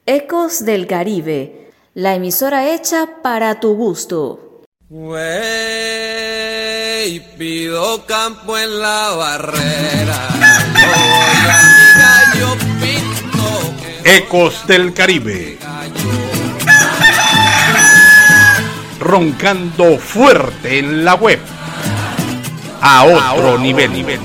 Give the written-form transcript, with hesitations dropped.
Ecos del Caribe, la emisora hecha para tu gusto. Wey, pido campo en la barrera. Oiga, mi gallo pinto. Ecos del Caribe. Roncando fuerte en la web. A otro nivel.